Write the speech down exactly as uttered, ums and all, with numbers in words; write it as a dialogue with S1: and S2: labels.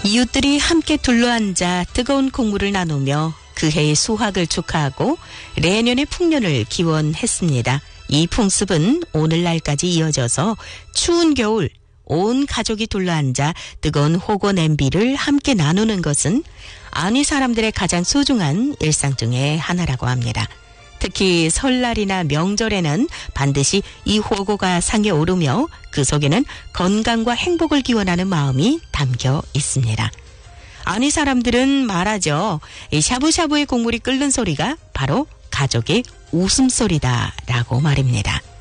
S1: 이웃들이 함께 둘러앉아 뜨거운 국물을 나누며 그 해의 수확을 축하하고 내년의 풍년을 기원했습니다. 이 풍습은 오늘날까지 이어져서 추운 겨울 온 가족이 둘러앉아 뜨거운 호고 냄비를 함께 나누는 것은 아니 사람들의 가장 소중한 일상 중의 하나라고 합니다. 특히 설날이나 명절에는 반드시 이 호고가 상에 오르며 그 속에는 건강과 행복을 기원하는 마음이 담겨 있습니다. 아니 사람들은 말하죠. 이 샤브샤브의 국물이 끓는 소리가 바로 가족의 웃음소리다라고 말입니다.